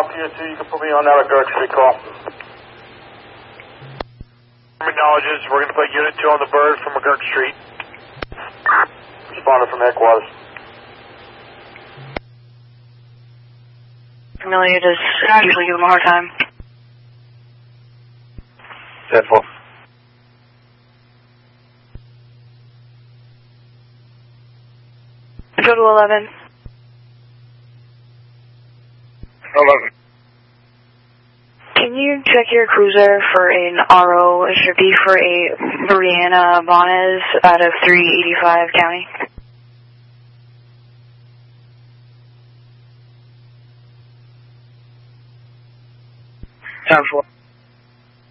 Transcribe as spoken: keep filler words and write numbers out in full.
Alpha two, you can put me on that McGurk Street call. Acknowledges, we're going to put Unit two on the bird from McGurk Street. Responded from headquarters. Amelia does usually give them a hard time. ten four. Go to eleven. eleven. Can you check your cruiser for an R O? It should be for a Brianna Bonas out of three eighty-five County. ten four.